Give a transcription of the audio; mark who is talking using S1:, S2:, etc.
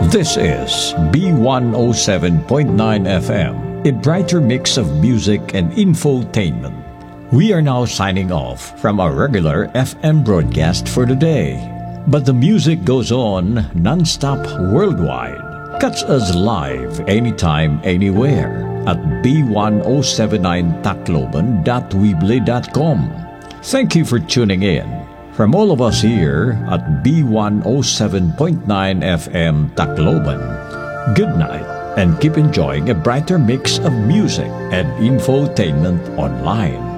S1: This is B107.9 FM, a brighter mix of music and infotainment. We are now signing off from our regular FM broadcast for today. But the music goes on non-stop worldwide. Catch us live anytime, anywhere at b1079tacloban.weebly.com. Thank you for tuning in. From all of us here at B107.9 FM Tacloban, good night and keep enjoying a brighter mix of music and infotainment online.